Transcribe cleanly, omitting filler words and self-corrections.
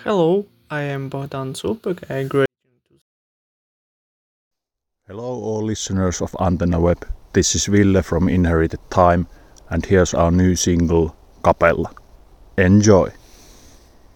Hello, I am Bohdan Supek. I graduated. Hello all listeners of Antenna Web, this is Ville from Inherited Time and here's our new single, Capella. Enjoy!